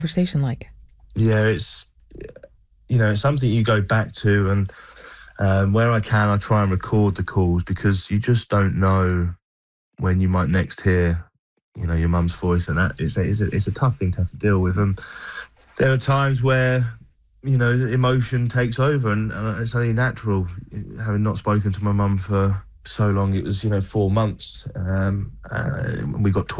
conversation like? Yeah, it's something you go back to, and where I can, I try and record the calls because you just don't know when you might next hear, your mum's voice, and that it's a tough thing to have to deal with. And there are times where, emotion takes over, and it's only natural. Having not spoken to my mum for so long, it was 4 months. We got